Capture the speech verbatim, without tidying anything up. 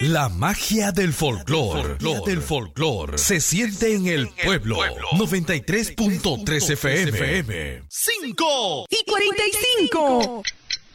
La magia del folclore, del folclore, se siente en el pueblo. noventa y tres punto tres F M. cinco y cuarenta y cinco.